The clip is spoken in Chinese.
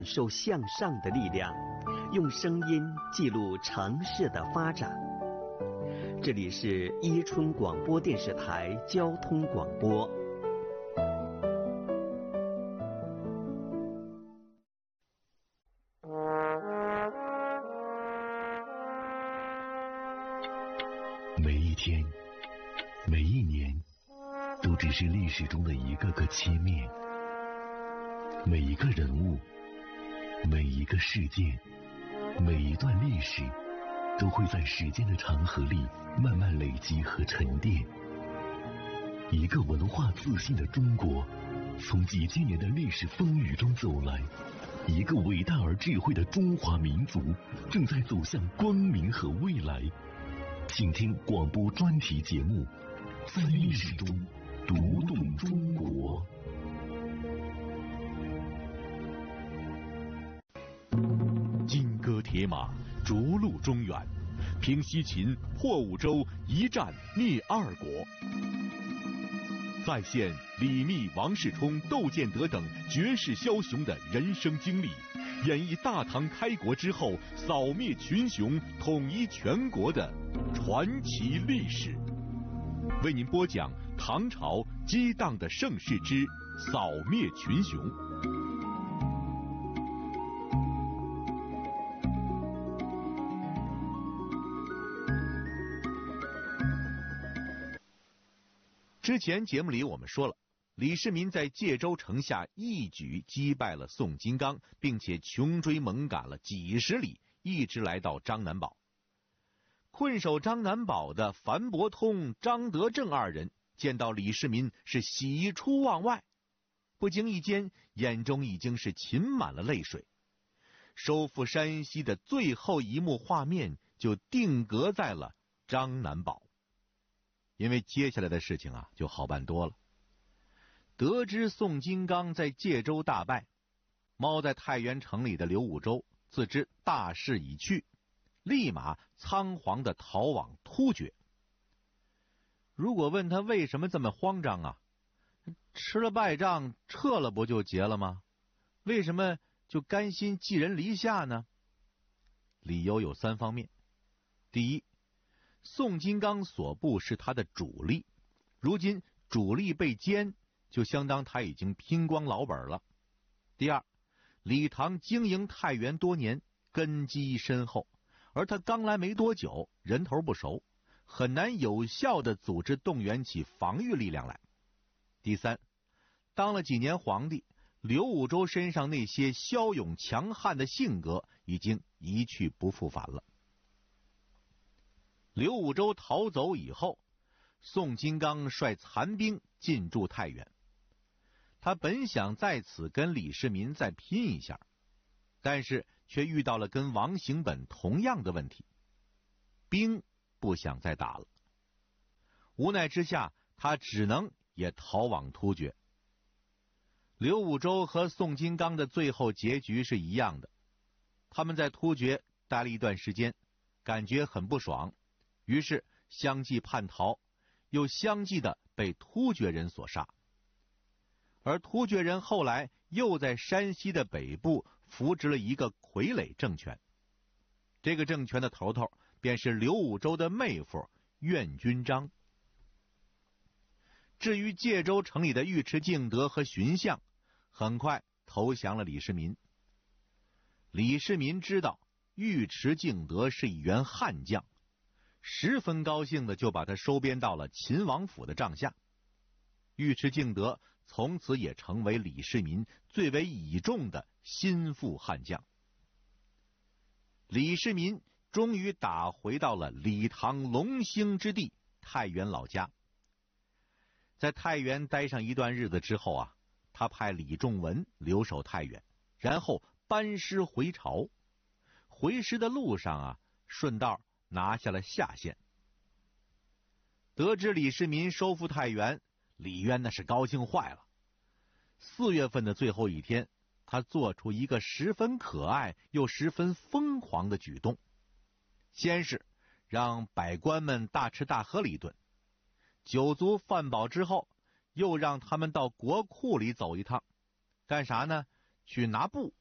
受向上的力量，用声音记录城市的发展。这里是伊春广播电视台交通广播。 每一天，每一年，都只是历史中的一个个切面。每一个人物，每一个事件，每一段历史，都会在时间的长河里慢慢累积和沉淀。一个文化自信的中国，从几千年的历史风雨中走来。一个伟大而智慧的中华民族，正在走向光明和未来。请听广播专题节目《在历史中读懂中国》。 金戈铁马，逐鹿中原，平西秦，破五州，一战灭二国。再现李密、王世充、窦建德等绝世枭雄的人生经历，演绎大唐开国之后扫灭群雄、统一全国的传奇历史。为您播讲唐朝激荡的盛世之扫灭群雄。之前节目里我们说了，李世民在界州城下一举击败了宋金刚，并且穷追猛赶了几十里，一直来到张南堡。困守张南堡的樊伯通、张德正二人见到李世民是喜出望外，不经意间眼中已经是噙满了泪水。收复山西的最后一幕画面就定格在了张南堡。因为接下来的事情就好办多了。得知宋金刚在界州大败，猫在太原城里的刘武周自知大势已去，立马仓皇地逃往突厥。如果问他为什么这么慌张吃了败仗撤了不就结了吗？为什么就甘心寄人篱下呢？理由有3方面。第一，宋金刚所部是他的主力，如今主力被歼，就相当他已经拼光老本了。第二，李唐经营太原多年，根基深厚，而他刚来没多久，人头不熟，很难有效地组织动员起防御力量来。第三，当了几年皇帝，刘武周身上那些骁勇强悍的性格已经一去不复返了。刘武周逃走以后，宋金刚率残兵进驻太原。他本想在此跟李世民再拼一下，但是却遇到了跟王行本同样的问题，兵不想再打了。无奈之下，他只能也逃往突厥。刘武周和宋金刚的最后结局是一样的，他们在突厥待了一段时间，感觉很不爽，于是相继叛逃，又相继的被突厥人所杀。而突厥人后来又在山西的北部扶植了一个傀儡政权，这个政权的头头便是刘武周的妹夫苑君章。至于界州城里的尉迟敬德和荀相，很快投降了李世民。李世民知道尉迟敬德是一员悍将，十分高兴的就把他收编到了秦王府的帐下。尉迟敬德从此也成为李世民最为倚重的心腹悍将。李世民终于打回到了李唐龙兴之地太原老家。在太原待上一段日子之后他派李仲文留守太原，然后班师回朝。回师的路上顺道拿下了夏县。得知李世民收复太原，李渊那是高兴坏了。4月份的最后一天，他做出一个十分可爱又十分疯狂的举动。先是让百官们大吃大喝了一顿，酒足饭饱之后，又让他们到国库里走一趟。干啥呢？去拿布。